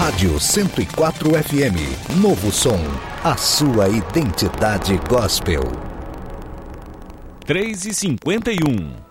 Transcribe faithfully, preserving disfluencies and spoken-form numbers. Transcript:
Rádio cento e quatro F M, Novo Som, a sua identidade gospel. três e cinquenta e um.